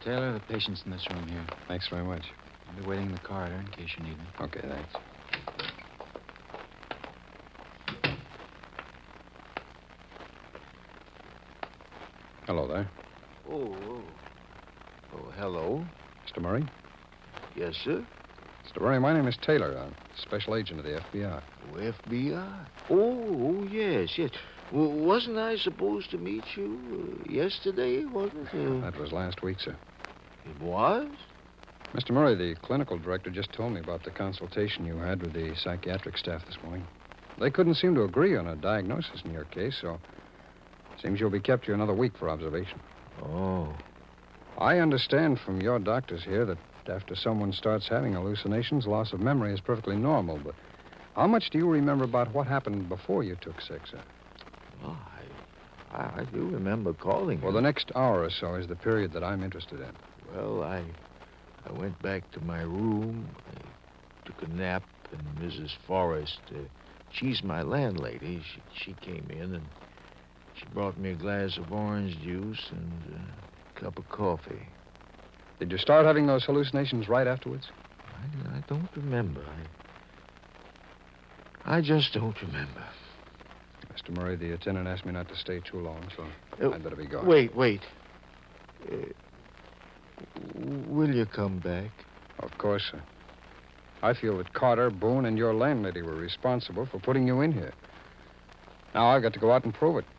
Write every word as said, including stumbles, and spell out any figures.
Taylor, the patient's in this room here. Thanks very much. I'll be waiting in the corridor in case you need me. Okay, thanks. Hello there. Oh, oh. Oh, hello. Mister Murray? Yes, sir. Mister Murray, my name is Taylor. I'm a special agent of the F B I. Oh, F B I? Oh, oh, yes, yes. W- wasn't I supposed to meet you uh, yesterday, wasn't it? Uh, That was last week, sir. it was? Mister Murray, the clinical director just told me about the consultation you had with the psychiatric staff this morning. They couldn't seem to agree on a diagnosis in your case, so seems you'll be kept here another week for observation. Oh. I understand from your doctors here that after someone starts having hallucinations, loss of memory is perfectly normal, but how much do you remember about what happened before you took sick, sir? Oh, I, I do remember calling Well, you. the next hour or so is the period that I'm interested in. Well, I, I went back to my room. I took a nap, and Missus Forrest, uh, she's my landlady. She, she came in, and she brought me a glass of orange juice and a cup of coffee. Did you start having those hallucinations right afterwards? I, I don't remember. I, I just don't remember. Mister Murray, the attendant asked me not to stay too long, so Uh, I'd better be going. Wait, wait. Uh, will you come back? Of course, sir. I feel that Carter, Boone, and your landlady were responsible for putting you in here. Now I've got to go out and prove it.